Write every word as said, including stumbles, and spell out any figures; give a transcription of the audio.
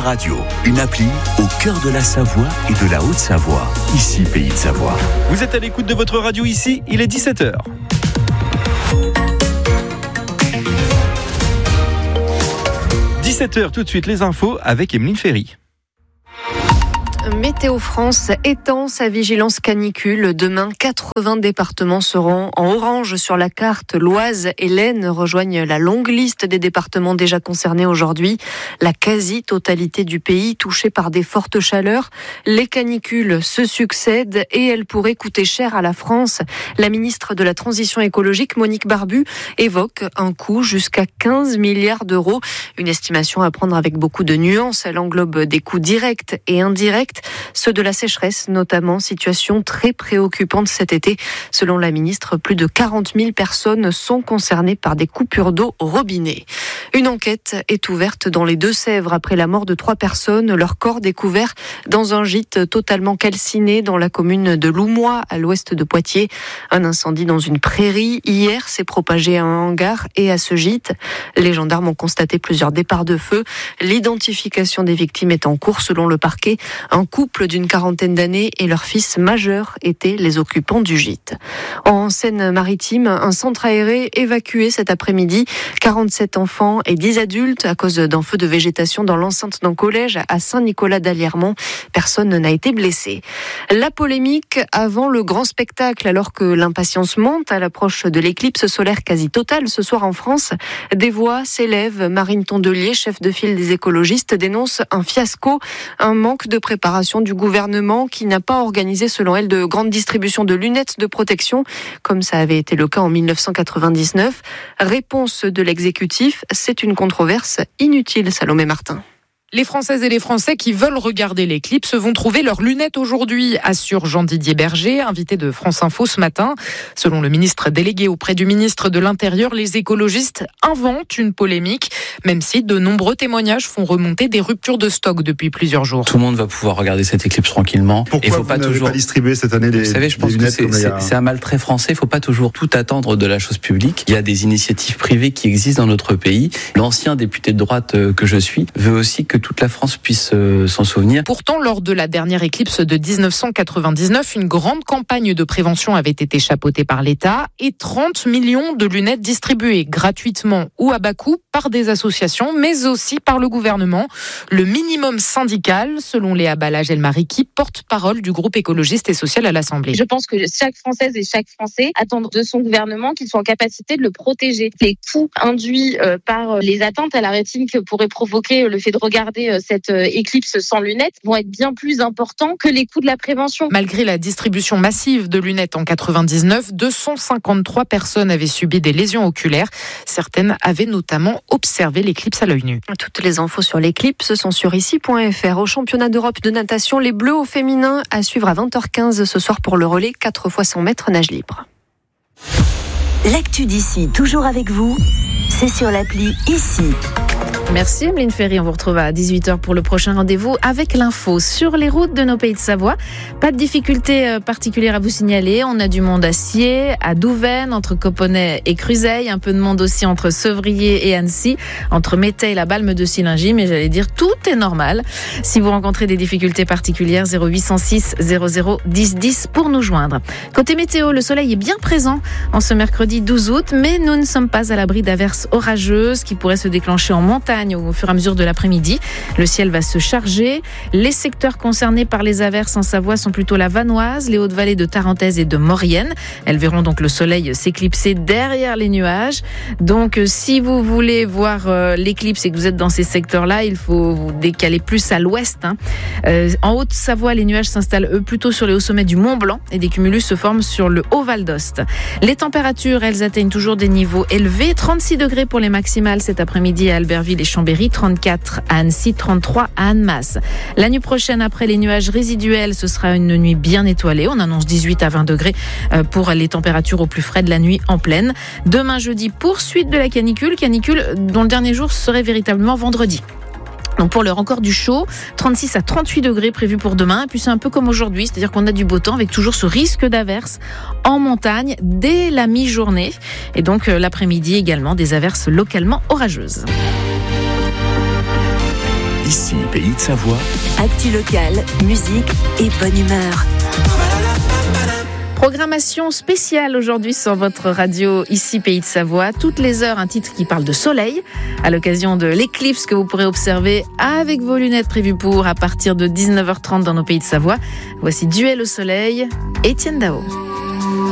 Radio, une appli au cœur de la Savoie et de la Haute-Savoie. Ici, Pays de Savoie. Vous êtes à l'écoute de votre radio ici, il est dix-sept heures. dix-sept heures, tout de suite les infos avec Emeline Ferry. Météo France étend sa vigilance canicule. Demain, quatre-vingts départements seront en orange sur la carte. L'Oise et l'Aisne rejoignent la longue liste des départements déjà concernés aujourd'hui. La quasi-totalité du pays touchée par des fortes chaleurs. Les canicules se succèdent et elles pourraient coûter cher à la France. La ministre de la Transition écologique, Monique Barbu, évoque un coût jusqu'à quinze milliards d'euros. Une estimation à prendre avec beaucoup de nuances. Elle englobe des coûts directs et indirects. Ceux de la sécheresse, notamment, situation très préoccupante cet été. Selon la ministre, plus de quarante mille personnes sont concernées par des coupures d'eau au robinet. Une enquête est ouverte dans les Deux-Sèvres après la mort de trois personnes. Leur corps découvert dans un gîte totalement calciné dans la commune de Loumois, à l'ouest de Poitiers. Un incendie dans une prairie hier s'est propagé à un hangar et à ce gîte. Les gendarmes ont constaté plusieurs départs de feu. L'identification des victimes est en cours selon le parquet. Un couple d'une quarantaine d'années et leur fils majeur étaient les occupants du gîte. En Seine-Maritime, un centre aéré évacué cet après-midi. quarante-sept enfants et dix adultes à cause d'un feu de végétation dans l'enceinte d'un collège à Saint-Nicolas-d'Alliermont. Personne n'a été blessé. La polémique avant le grand spectacle, alors que l'impatience monte à l'approche de l'éclipse solaire quasi totale ce soir en France. Des voix s'élèvent. Marine Tondelier, chef de file des écologistes, dénonce un fiasco, un manque de préparation du gouvernement qui n'a pas organisé, selon elle, de grandes distributions de lunettes de protection, comme ça avait été le cas en mille neuf cent quatre-vingt-dix-neuf. Réponse de l'exécutif, c'est une controverse inutile, Salomé Martin. Les Françaises et les Français qui veulent regarder l'éclipse vont trouver leurs lunettes aujourd'hui, assure Jean-Didier Berger, invité de France Info ce matin. Selon le ministre délégué auprès du ministre de l'Intérieur, les écologistes inventent une polémique, même si de nombreux témoignages font remonter des ruptures de stock depuis plusieurs jours. Tout le monde va pouvoir regarder cette éclipse tranquillement. Pourquoi et faut vous pas n'avez toujours pas distribué cette année des, vous savez, je pense des que lunettes c'est, comme il y a... c'est, c'est un mal très français. Il faut pas toujours tout attendre de la chose publique. Il y a des initiatives privées qui existent dans notre pays. L'ancien député de droite que je suis veut aussi que toute la France puisse s'en souvenir. Pourtant, lors de la dernière éclipse de dix-neuf cent quatre-vingt-dix-neuf, une grande campagne de prévention avait été chapeautée par l'État et trente millions de lunettes distribuées gratuitement ou à bas coût par des associations, mais aussi par le gouvernement. Le minimum syndical, selon Léa Balage-Elmariki, porte-parole du groupe écologiste et social à l'Assemblée. Je pense que chaque Française et chaque Français attendent de son gouvernement qu'il soit en capacité de le protéger. Les coûts induits par les atteintes à la rétine que pourrait provoquer le fait de regarder cette éclipse sans lunettes vont être bien plus importants que les coûts de la prévention. Malgré la distribution massive de lunettes en quatre-vingt-dix-neuf, deux cent cinquante-trois personnes avaient subi des lésions oculaires. Certaines avaient notamment observé l'éclipse à l'œil nu. Toutes les infos sur l'éclipse sont sur ici point f r. Au championnat d'Europe de natation, les Bleus au féminin à suivre à vingt heures quinze ce soir pour le relais quatre fois cent mètres nage libre. L'actu d'ici, toujours avec vous, c'est sur l'appli Ici. Merci Emeline Ferry, on vous retrouve à dix-huit heures pour le prochain rendez-vous avec l'info sur les routes de nos pays de Savoie. Pas de difficultés particulières à vous signaler, on a du monde à Sciez, à Douvaine, entre Coponnet et Cruzeil, un peu de monde aussi entre Sevrier et Annecy, entre Métais et la Balme de Sillingy, mais j'allais dire tout est normal. Si vous rencontrez des difficultés particulières, zéro huit cent six zéro zéro dix dix pour nous joindre. Côté météo, le soleil est bien présent en ce mercredi douze août, mais nous ne sommes pas à l'abri d'averses orageuses qui pourraient se déclencher en montagne au fur et à mesure de l'après-midi. Le ciel va se charger. Les secteurs concernés par les averses en Savoie sont plutôt la Vanoise, les Hautes-Vallées de Tarentaise et de Maurienne. Elles verront donc le soleil s'éclipser derrière les nuages. Donc, si vous voulez voir euh, l'éclipse et que vous êtes dans ces secteurs-là, il faut vous décaler plus à l'ouest. Hein. Euh, en Haute-Savoie, les nuages s'installent eux plutôt sur les hauts sommets du Mont-Blanc et des cumulus se forment sur le Haut-Val d'Ost. Les températures, elles atteignent toujours des niveaux élevés. trente-six degrés pour les maximales cet après-midi à Albertville et Chambéry, trente-quatre à Annecy, trente-trois à Annemasse. La nuit prochaine, après les nuages résiduels, ce sera une nuit bien étoilée. On annonce dix-huit à vingt degrés pour les températures au plus frais de la nuit en pleine. Demain jeudi, poursuite de la canicule, canicule dont le dernier jour serait véritablement vendredi. Donc pour l'heure encore du chaud, trente-six à trente-huit degrés prévus pour demain. Et puis c'est un peu comme aujourd'hui, c'est-à-dire qu'on a du beau temps avec toujours ce risque d'averses en montagne dès la mi-journée. Et donc euh, l'après-midi également des averses localement orageuses. Ici, Pays de Savoie. Actu locale, musique et bonne humeur. Programmation spéciale aujourd'hui sur votre radio, ici Pays de Savoie. Toutes les heures, un titre qui parle de soleil, à l'occasion de l'éclipse que vous pourrez observer avec vos lunettes prévues pour à partir de dix-neuf heures trente dans nos Pays de Savoie. Voici Duel au soleil, Étienne Dao.